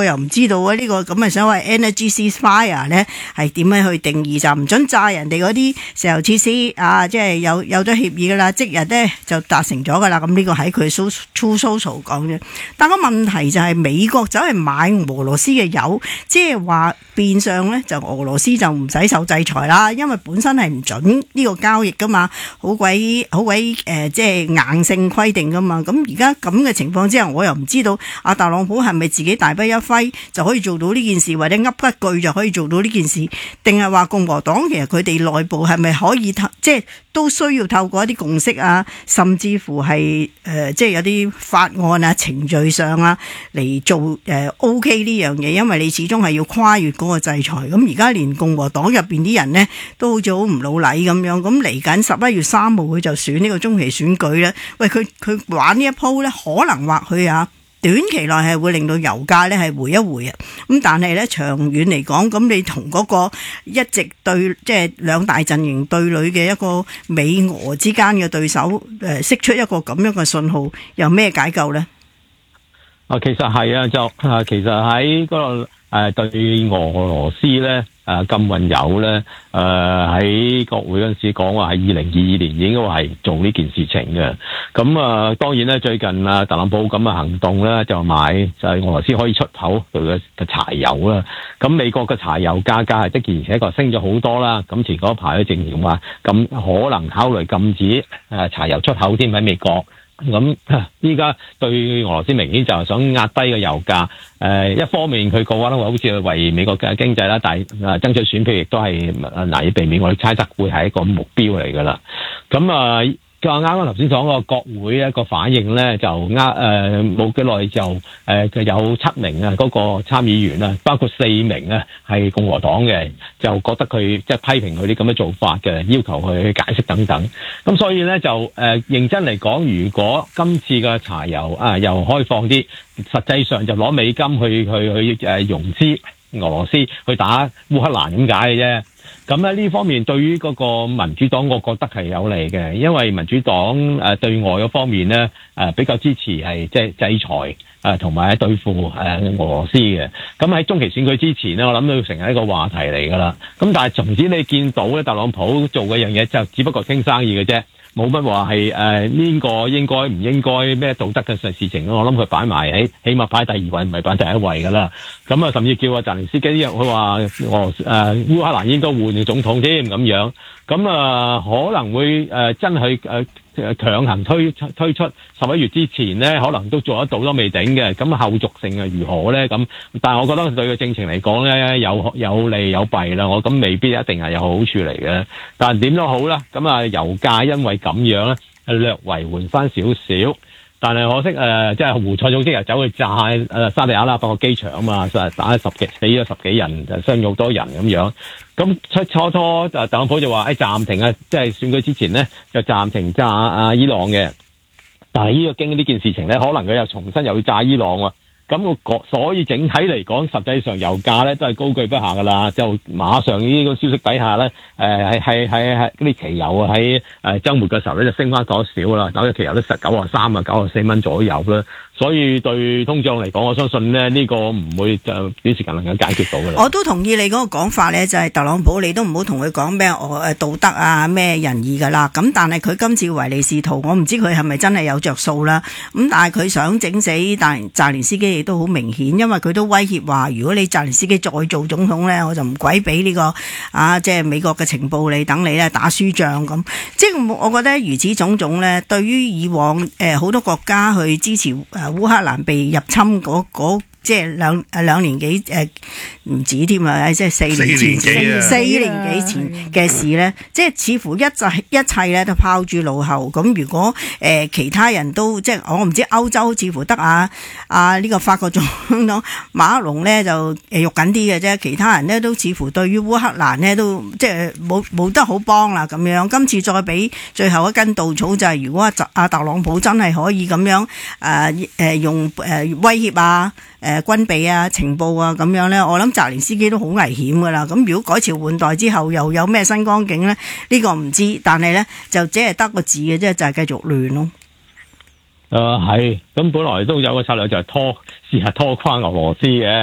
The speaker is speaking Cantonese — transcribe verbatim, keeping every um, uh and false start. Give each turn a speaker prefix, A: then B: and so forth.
A: 又唔知道啊呢個咁嘅所謂 energy ceasefire 咧係點樣去定義，就唔準炸人哋嗰啲石油設施啊，即係有有咗協議噶啦，即日咧就達成咗噶啦。咁呢個喺佢 True Social 講啫。但個問題就係美國走去買俄羅斯嘅油，即係話變相咧就俄羅斯就唔使受制裁啦，因為本身係唔準呢個交易噶嘛，好鬼好鬼誒，即係硬性規定噶嘛。咁而家咁嘅情況之下，我又唔知道阿特朗普係咪自己大筆一揮就可以做到呢件事，或者噏一句就可以做到呢件事，定係話共和黨其實佢哋內部係咪可以即係都需要透過一啲共識啊，甚至乎係誒、呃、即係有啲法案啊、程序上啊嚟做誒、呃、OK 呢樣嘢，因為你始終係要跨越嗰個制裁。咁而家連共和黨入邊啲人呢都好似好唔老禮咁樣。咁嚟緊十一月三號佢就選呢個中期選舉咧。喂，佢佢玩呢一鋪咧，可能或許啊短期內係會令到油價咧係回一回啊。咁但係咧長遠嚟講，咁你同嗰個一直對即係兩大陣營對壘嘅一個美俄之間嘅對手誒，釋出一個咁樣嘅信號，有咩解救咧？
B: 啊，其實係啊，就啊，其實喺嗰個誒對俄羅斯咧誒禁運油咧，誒喺國會嗰陣時講話係二零二二年應該係做呢件事情嘅。咁啊，當然咧最近啊特朗普咁嘅行動咧就買就係俄羅斯可以出口佢嘅嘅柴油啦。咁美國嘅柴油價格係的而且確升咗好多啦。咁前嗰排都正如話咁可能考慮禁止誒柴油出口添喺美國。咁依家對俄羅斯明顯就係想壓低個油價，誒一方面佢講話咧，好似為美國嘅經濟啦，但係誒爭取選票亦都係難以避免，我哋猜測會係一個目標嚟㗎啦。咁啊，佢話啱啱頭先講個國會一個反應咧，就呃誒冇幾耐就誒佢有七名啊嗰個參議員啊，包括四名啊係共和黨嘅，就覺得佢即係批評佢啲咁嘅做法嘅，要求佢解釋等等。咁所以咧就誒、呃、認真嚟講，如果今次嘅柴油啊又開放啲，實際上就攞美金去去去誒、呃、融資俄羅斯去打烏克蘭咁解嘅啫。咁咧呢方面對於嗰個民主黨，我覺得係有利嘅，因為民主黨誒對外嗰方面咧誒比較支持係即係制裁誒同埋係對付誒俄羅斯嘅。咁喺中期選舉之前咧，我諗都要成為一個話題嚟㗎啦。咁但係從此你見到咧，特朗普做嘅樣嘢就只不過傾生意嘅啫。冇乜話係誒呢個應該唔應該咩道德嘅事情，我諗佢擺埋喺起碼擺第二位，唔係擺第一位㗎啦。咁啊，甚至叫阿澤連斯基佢話俄誒烏克蘭應該換總統添咁樣。咁啊，可能會誒、呃、真係誒誒強行推推出十一月之前咧，可能都做得到都未定嘅。咁後續性係如何咧？咁但係我覺得對個政情嚟講咧，有有利有弊啦。我咁未必一定係有好處嚟嘅。但係點都好啦，咁啊油價因為咁樣咧，係略為緩翻少少。但係可惜誒、呃，即係胡塞總之又走去炸誒、呃、沙地阿拉伯個機場啊嘛，打咗十幾死咗十幾人，就傷咗好多人咁樣。咁初初初就特朗普就話誒暫停啊，即係選舉之前咧就暫停炸啊伊朗嘅。但係呢個經呢件事情咧，可能佢又重新又要炸伊朗喎。咁我所以整體嚟講，實際上油價咧都係高居不下噶啦。就馬上呢個消息底下咧，誒係係係係啲期油啊喺誒週末嘅時候咧就升翻咗少啦，紐約期油都十九啊三啊九啊四蚊左右啦。所以對通脹嚟講，我相信咧呢個唔會就短時間能夠解決到噶啦。
A: 我都同意你嗰個講法咧，就係、是、特朗普你都唔好同佢講咩誒道德啊咩仁義噶啦。咁但係佢今次唯利是圖，我唔知佢係咪真係有着數啦。咁但係佢想整死但澤連斯基亦都好明顯，因為佢都威脅話，如果你澤連斯基再做總統咧，我就唔鬼俾呢個啊即係美國嘅情報你等你咧打輸仗咁。即係我覺得如此種種咧，對於以往誒好、呃、多國家去支持誒。烏克蘭被入侵嗰嗰即係兩誒兩年幾誒唔止添啊！即係四年前四,四年幾前嘅事咧，即係似乎一切一切咧都拋諸腦後。咁如果誒、呃、其他人都即係我唔知歐洲似乎得啊啊呢、這個法國總統馬克龍咧就誒肉緊啲嘅啫，其他人咧都似乎對於烏克蘭咧都即係冇冇得好幫啦咁樣。今次再俾最後一根稻草就係、是、如果阿阿特朗普真係可以咁樣誒誒、呃呃、用誒、呃、威脅啊！誒、呃、軍備啊、情報啊咁樣咧，我諗澤連斯基都好危險噶啦。咁如果改朝換代之後又有咩新光景咧？呢、呢個唔知，但係咧就只係得個字嘅啫，就係、是、繼續亂咯。
B: 誒係，咁本來都有個策略就係拖試下拖垮俄羅斯嘅。